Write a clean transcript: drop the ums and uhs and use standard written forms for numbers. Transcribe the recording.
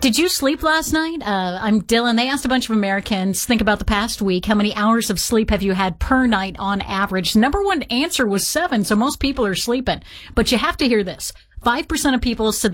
Did you sleep last night? I'm Dylan. They asked a bunch of Americans, think about the past week. How many hours of sleep have you had per night on average? Number one answer was 7, so most people are sleeping. But you have to hear this. 5% of people said